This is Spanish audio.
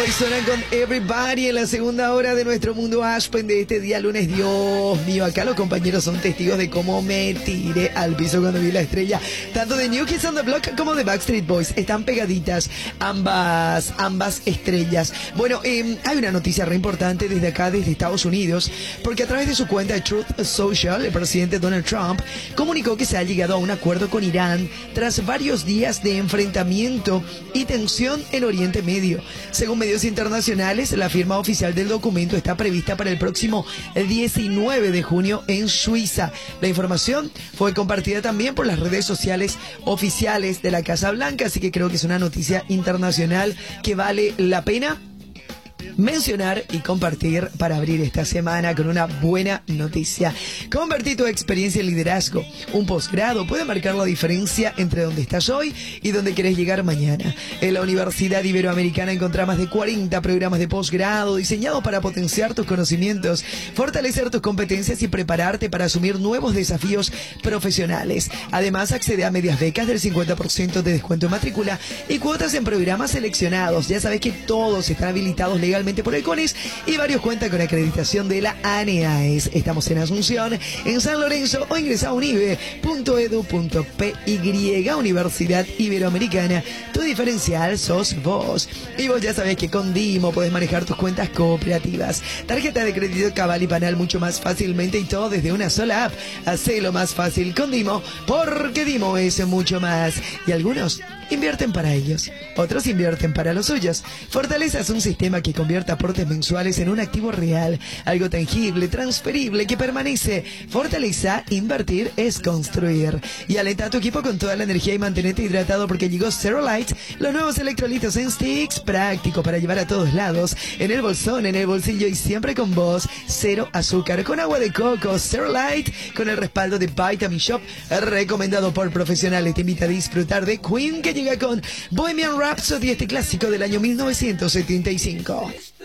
Boys suenan con Everybody en la segunda hora de nuestro mundo Aspen de este día lunes. Dios mío, acá los compañeros son testigos de cómo me tiré al piso cuando vi la estrella. Tanto de New Kids on the Block como de Backstreet Boys. Están pegaditas ambas estrellas. Bueno, hay una noticia re importante desde acá, desde Estados Unidos, porque a través de su cuenta de Truth Social, el presidente Donald Trump comunicó que se ha llegado a un acuerdo con Irán tras varios días de enfrentamiento y tensión en Oriente Medio. Según medios internacionales, la firma oficial del documento está prevista para el próximo 19 de junio en Suiza. La información fue compartida también por las redes sociales oficiales de la Casa Blanca, así que creo que es una noticia internacional que vale la pena mencionar y compartir para abrir esta semana con una buena noticia. Convertí tu experiencia en liderazgo. Un posgrado puede marcar la diferencia entre donde estás hoy y donde querés llegar mañana. En la Universidad Iberoamericana encontrás más de 40 programas de posgrado diseñados para potenciar tus conocimientos, fortalecer tus competencias y prepararte para asumir nuevos desafíos profesionales. Además, accede a medias becas del 50% de descuento en matrícula y cuotas en programas seleccionados. Ya sabes que todos están habilitados legalmente por el CONIS y varios cuentan con acreditación de la ANEAES. Estamos en Asunción, en San Lorenzo o ingresa a unive.edu.py. Universidad Iberoamericana, tu diferencial sos vos. Y vos ya sabés que con Dimo podés manejar tus cuentas cooperativas, tarjeta de crédito, Cabal y Panal mucho más fácilmente y todo desde una sola app. Hacelo más fácil con Dimo, porque Dimo es mucho más. Y algunos invierten para ellos, otros invierten para los suyos. Fortaleza es un sistema que convierte aportes mensuales en un activo real, algo tangible, transferible, que permanece. Fortaleza, invertir es construir. Y alenta a tu equipo con toda la energía y mantenerte hidratado porque llegó Zero Light, los nuevos electrolitos en sticks, práctico para llevar a todos lados, en el bolsón, en el bolsillo y siempre con vos. Cero azúcar, con agua de coco. Zero Light, con el respaldo de Vitamin Shop, recomendado por profesionales. Te invita a disfrutar de Queen, que llega con Bohemian Rhapsody, este clásico del año 1975.